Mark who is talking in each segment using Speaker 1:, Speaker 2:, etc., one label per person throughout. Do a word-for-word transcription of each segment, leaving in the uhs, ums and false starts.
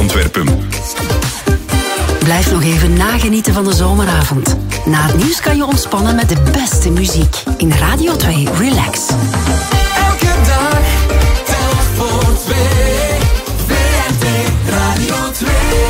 Speaker 1: Antwerpen.
Speaker 2: Blijf nog even nagenieten van de zomeravond. Na het nieuws kan je ontspannen met de beste muziek. In Radio twee Relax.
Speaker 3: Elke dag telt voor twee. V R T Radio twee.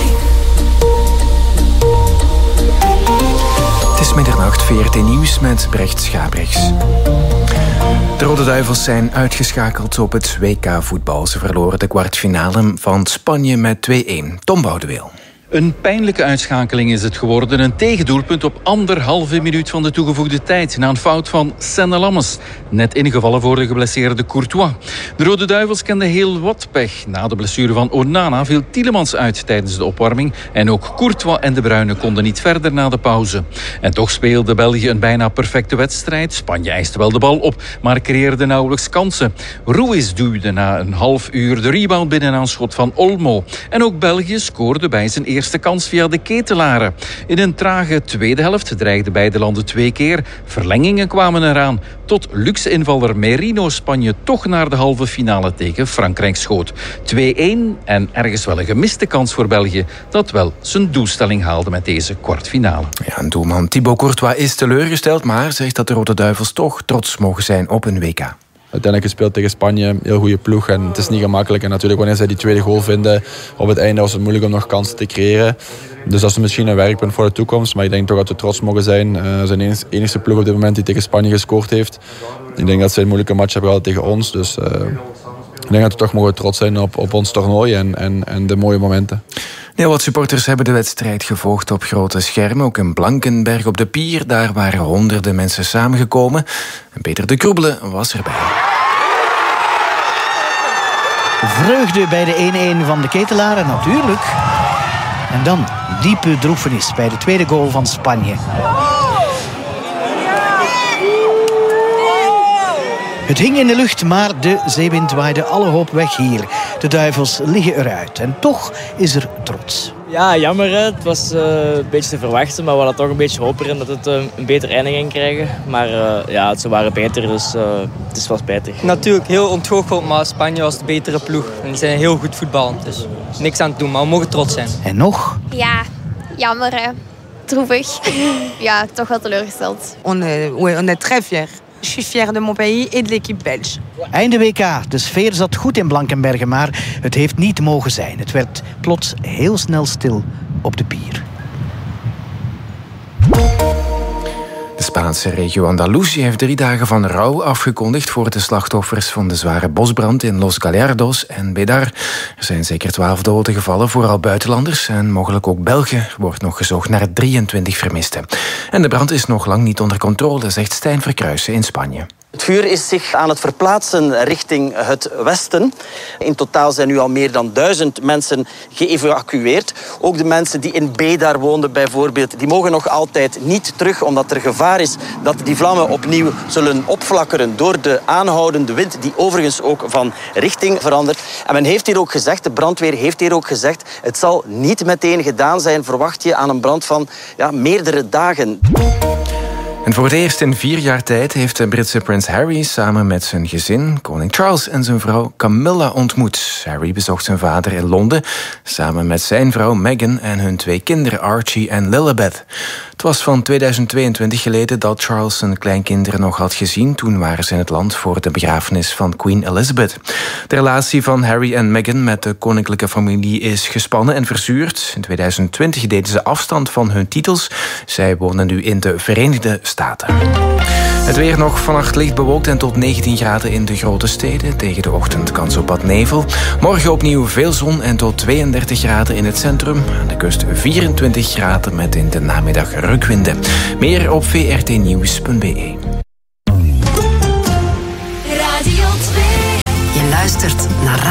Speaker 4: Het is middernacht, V R T Nieuws met Brecht Schabrechts. De Rode Duivels zijn uitgeschakeld op het W K-voetbal. Ze verloren de kwartfinale van Spanje met twee-een. Tom Boudeweel.
Speaker 5: Een pijnlijke uitschakeling is het geworden. Een tegendoelpunt op anderhalve minuut van de toegevoegde tijd. Na een fout van Senne Lammes. Net ingevallen voor de geblesseerde Courtois. De Rode Duivels kenden heel wat pech. Na de blessure van Onana viel Tielemans uit tijdens de opwarming. En ook Courtois en De Bruyne konden niet verder na de pauze. En toch speelde België een bijna perfecte wedstrijd. Spanje eiste wel de bal op, maar creëerde nauwelijks kansen. Ruiz duwde na een half uur de rebound binnen aan schot van Olmo. En ook België scoorde bij zijn eerste kans via de Ketelaren. In een trage tweede helft dreigden beide landen twee keer. Verlengingen kwamen eraan. Tot luxe invaller Merino Spanje toch naar de halve finale tegen Frankrijk schoot. twee-een en ergens wel een gemiste kans voor België, dat wel zijn doelstelling haalde met deze kwartfinale.
Speaker 4: Ja, en doelman Thibaut Courtois is teleurgesteld, maar zegt dat de Rode Duivels toch trots mogen zijn op hun W K.
Speaker 6: Uiteindelijk gespeeld tegen Spanje, heel goede ploeg en het is niet gemakkelijk. En natuurlijk wanneer zij die tweede goal vinden, op het einde was het moeilijk om nog kansen te creëren. Dus dat is misschien een werkpunt voor de toekomst, maar ik denk toch dat we trots mogen zijn. Uh, ze zijn de enige ploeg op dit moment die tegen Spanje gescoord heeft. Ik denk dat ze een moeilijke match hebben gehad tegen ons, dus uh, ik denk dat we toch mogen trots zijn op, op ons toernooi en, en, en de mooie momenten.
Speaker 4: Heel wat supporters hebben de wedstrijd gevolgd op grote schermen. Ook in Blankenberg op de Pier. Daar waren honderden mensen samengekomen. En Peter de Kroebele was erbij.
Speaker 7: Vreugde bij de één-een van de Ketelaren, natuurlijk. En dan diepe droefenis bij de tweede goal van Spanje. Het hing in de lucht, maar de zeewind waaide alle hoop weg hier. De Duivels liggen eruit en toch is er trots.
Speaker 8: Ja, jammer. Hè. Het was uh, een beetje te verwachten, maar we hadden toch een beetje hoop erin dat het uh, een beter einde ging krijgen. Maar uh, ja, ze waren beter, dus uh, het is wel spijtig.
Speaker 9: Natuurlijk heel ontgoocheld, maar Spanje was de betere ploeg. En die zijn heel goed voetballend, dus niks aan te doen, maar we mogen trots zijn.
Speaker 7: En nog?
Speaker 10: Ja, jammer hè. Droevig. Ja, toch wel teleurgesteld.
Speaker 11: On est, ouais, on est très fiers. Je suis fier de mon pays et de l'équipe belge.
Speaker 7: Einde W K. De sfeer zat goed in Blankenbergen, maar het heeft niet mogen zijn. Het werd plots heel snel stil op de Pier.
Speaker 4: De Spaanse regio Andalusië heeft drie dagen van rouw afgekondigd voor de slachtoffers van de zware bosbrand in Los Gallardos en Bédar. Er zijn zeker twaalf doden gevallen, vooral buitenlanders en mogelijk ook Belgen. Er wordt nog gezocht naar drieëntwintig vermisten. En de brand is nog lang niet onder controle, zegt Stijn Verkruijsen in Spanje.
Speaker 12: Het vuur is zich aan het verplaatsen richting het westen. In totaal zijn nu al meer dan duizend mensen geëvacueerd. Ook de mensen die in Bédar woonden bijvoorbeeld, die mogen nog altijd niet terug, omdat er gevaar is dat die vlammen opnieuw zullen opflakkeren door de aanhoudende wind, die overigens ook van richting verandert. En men heeft hier ook gezegd, de brandweer heeft hier ook gezegd, het zal niet meteen gedaan zijn. Verwacht je aan een brand van ja, meerdere dagen.
Speaker 4: En voor het eerst in vier jaar tijd heeft de Britse prins Harry samen met zijn gezin koning Charles en zijn vrouw Camilla ontmoet. Harry bezocht zijn vader in Londen samen met zijn vrouw Meghan en hun twee kinderen Archie en Lilibet. Het was van tweeduizend tweeëntwintig geleden dat Charles zijn kleinkinderen nog had gezien. Toen waren ze in het land voor de begrafenis van Queen Elizabeth. De relatie van Harry en Meghan met de koninklijke familie is gespannen en verzuurd. In tweeduizend twintig deden ze afstand van hun titels. Zij wonen nu in de Verenigde Staten. Het weer nog vannacht licht bewolkt en tot negentien graden in de grote steden. Tegen de ochtend kans op wat nevel. Morgen opnieuw veel zon en tot tweeëndertig graden in het centrum. Aan de kust vierentwintig graden met in de namiddag rukwinden. Meer op v r t nieuws punt b e.
Speaker 2: Je luistert naar